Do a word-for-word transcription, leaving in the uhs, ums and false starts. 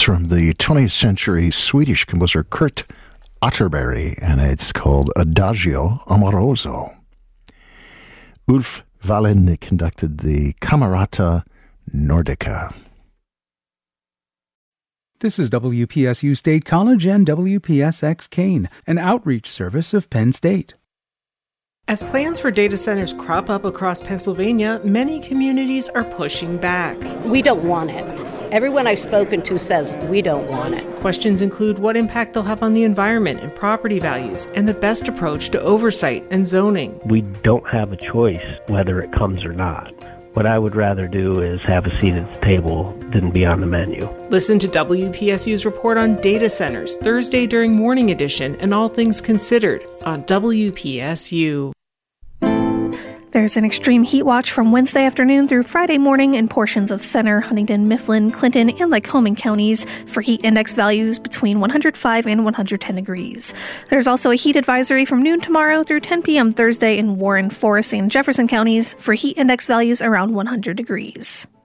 from the twentieth century Swedish composer Kurt Atterbury, and it's called Adagio Amoroso. Ulf Wallin conducted the Camerata Nordica. This is W P S U State College and W P S X Kane, an outreach service of Penn State. As plans for data centers crop up across Pennsylvania, many communities are pushing back. We don't want it. Everyone I've spoken to says we don't want it. Questions include what impact they'll have on the environment and property values, and the best approach to oversight and zoning. We don't have a choice whether it comes or not. What I would rather do is have a seat at the table than be on the menu. Listen to W P S U's report on data centers Thursday during Morning Edition and All Things Considered on W P S U. There's an extreme heat watch from Wednesday afternoon through Friday morning in portions of Center, Huntingdon, Mifflin, Clinton, and Lycoming counties for heat index values between one hundred five and one hundred ten degrees. There's also a heat advisory from noon tomorrow through ten p.m. Thursday in Warren, Forest, and Jefferson counties for heat index values around one hundred degrees.